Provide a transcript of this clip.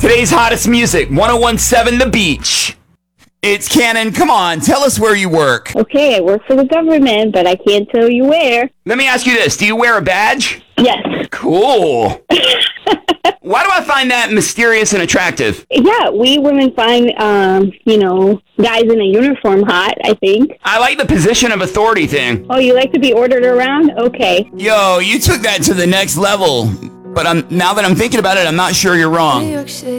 Today's hottest music, 1017 The Beach. It's Cannon. Come on, tell us where you work. Okay, I work for the government, but I can't tell you where. Let me ask you this. Do you wear a badge? Yes. Cool. Why do I find that mysterious and attractive? Yeah, we women find, guys in a uniform hot, I think. I like the position of authority thing. Oh, you like to be ordered around? Okay. Yo, you took that to the next level. But now that I'm thinking about it, I'm not sure you're wrong.